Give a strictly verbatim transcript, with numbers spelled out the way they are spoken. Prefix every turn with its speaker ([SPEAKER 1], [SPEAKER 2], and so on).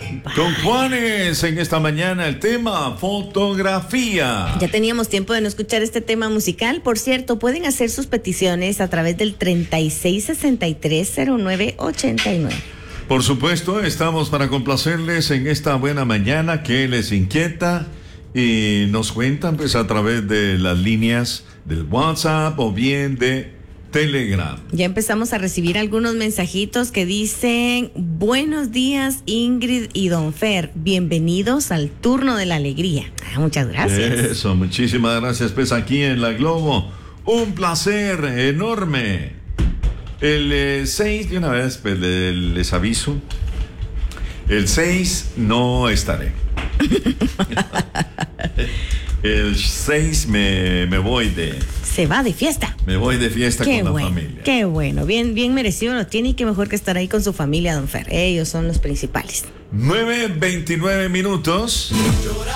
[SPEAKER 1] Con Juanes en esta mañana el tema fotografía.
[SPEAKER 2] Ya teníamos tiempo de no escuchar este tema musical. Por cierto, pueden hacer sus peticiones a través del treinta y seis sesenta y tres cero nueve ochenta y nueve.
[SPEAKER 1] Por supuesto, estamos para complacerles en esta buena mañana que les inquieta y nos cuentan pues a través de las líneas del WhatsApp o bien de Telegram.
[SPEAKER 2] Ya empezamos a recibir algunos mensajitos que dicen: buenos días Ingrid y Don Fer, bienvenidos al turno de la alegría. Ah, muchas gracias.
[SPEAKER 1] Eso, muchísimas gracias. Pues aquí en La Globo, un placer enorme. El seis, eh, de una vez pues, les, les aviso, el seis no estaré. El seis me, me voy de...
[SPEAKER 2] Se va de fiesta.
[SPEAKER 1] Me voy de fiesta
[SPEAKER 2] qué
[SPEAKER 1] con
[SPEAKER 2] bueno,
[SPEAKER 1] la familia.
[SPEAKER 2] Qué bueno, bien, bien merecido lo tiene y qué mejor que estar ahí con su familia, Don Fer. Ellos son los principales.
[SPEAKER 1] nueve veintinueve minutos.